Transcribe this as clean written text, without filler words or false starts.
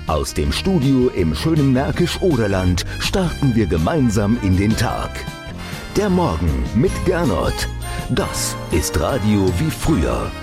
Aus dem Studio im schönen Märkisch-Oderland starten wir gemeinsam in den Tag. Der Morgen mit Gernot. Das ist Radio wie früher.